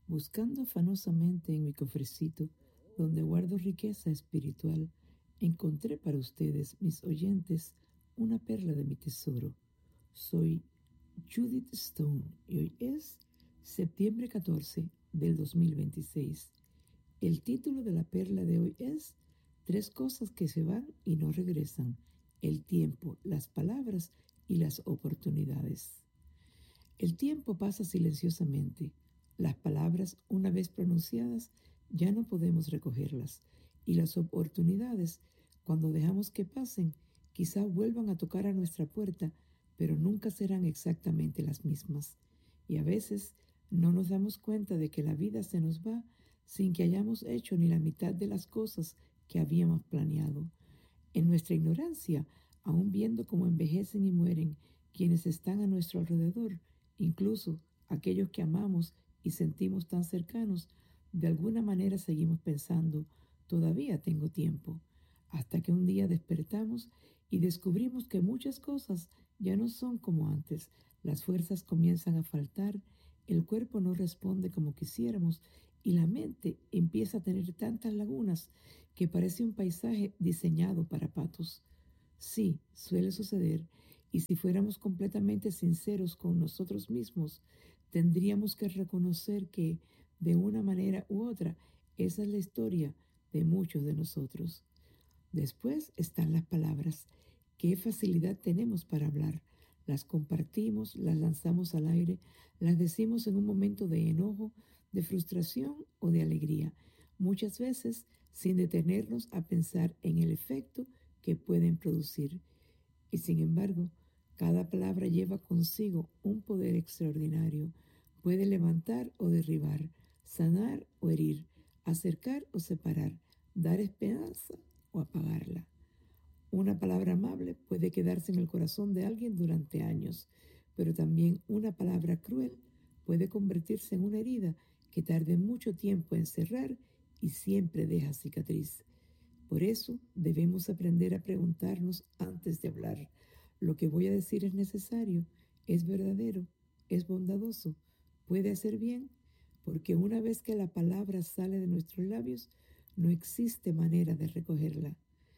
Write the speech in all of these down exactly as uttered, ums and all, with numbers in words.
Buscando afanosamente en mi cofrecito, donde guardo riqueza espiritual, encontré para ustedes, mis oyentes, una perla de mi tesoro. Soy Judith Stone y hoy es septiembre catorce del dos mil veintiséis. El título de la perla de hoy es Tres cosas que se van y no regresan: el tiempo, las palabras y las oportunidades. El tiempo pasa silenciosamente. Las palabras, una vez pronunciadas, ya no podemos recogerlas. Y las oportunidades, cuando dejamos que pasen, quizá vuelvan a tocar a nuestra puerta, pero nunca serán exactamente las mismas. Y a veces no nos damos cuenta de que la vida se nos va sin que hayamos hecho ni la mitad de las cosas que habíamos planeado. En nuestra ignorancia, aún viendo cómo envejecen y mueren quienes están a nuestro alrededor, incluso aquellos que amamos y sentimos tan cercanos, de alguna manera seguimos pensando, todavía tengo tiempo, hasta que un día despertamos y descubrimos que muchas cosas ya no son como antes. Las fuerzas comienzan a faltar, el cuerpo no responde como quisiéramos y la mente empieza a tener tantas lagunas que parece un paisaje diseñado para patos. Sí, suele suceder, y si fuéramos completamente sinceros con nosotros mismos, tendríamos que reconocer que, de una manera u otra, esa es la historia de muchos de nosotros. Después están las palabras. Qué facilidad tenemos para hablar. Las compartimos, las lanzamos al aire, las decimos en un momento de enojo, de frustración o de alegría, muchas veces sin detenernos a pensar en el efecto que pueden producir. Y sin embargo, cada palabra lleva consigo un poder extraordinario. Puede levantar o derribar, sanar o herir, acercar o separar, dar esperanza o apagarla. Una palabra amable puede quedarse en el corazón de alguien durante años, pero también una palabra cruel puede convertirse en una herida que tarde mucho tiempo en cerrar y siempre deja cicatriz. Por eso debemos aprender a preguntarnos antes de hablar: ¿lo que voy a decir es necesario? ¿Es verdadero? ¿Es bondadoso? ¿Puede hacer bien? Porque una vez que la palabra sale de nuestros labios, no existe manera de recogerla.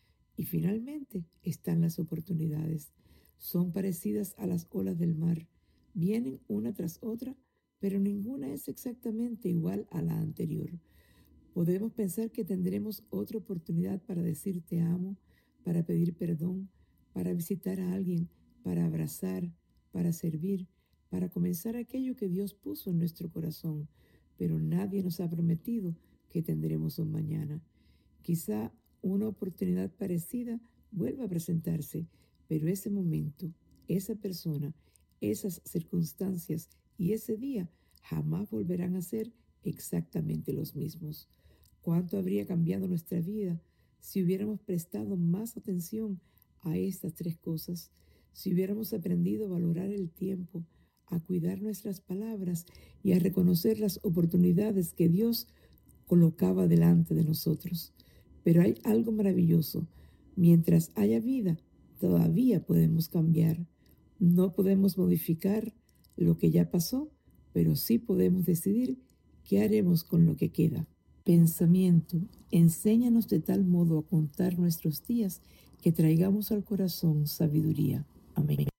Y finalmente están las oportunidades. Son parecidas a las olas del mar. Vienen una tras otra, pero ninguna es exactamente igual a la anterior. Podemos pensar que tendremos otra oportunidad para decir te amo, para pedir perdón, para visitar a alguien, para abrazar, para servir, para comenzar aquello que Dios puso en nuestro corazón, pero nadie nos ha prometido que tendremos un mañana. Quizá una oportunidad parecida vuelva a presentarse, pero ese momento, esa persona, esas circunstancias y ese día jamás volverán a ser exactamente los mismos. ¿Cuánto habría cambiado nuestra vida si hubiéramos prestado más atención a estas tres cosas? Si hubiéramos aprendido a valorar el tiempo, a cuidar nuestras palabras y a reconocer las oportunidades que Dios colocaba delante de nosotros. Pero hay algo maravilloso. Mientras haya vida, todavía podemos cambiar. No podemos modificar lo que ya pasó, pero sí podemos decidir qué haremos con lo que queda. Pensamiento: enséñanos de tal modo a contar nuestros días que traigamos al corazón sabiduría. Amén.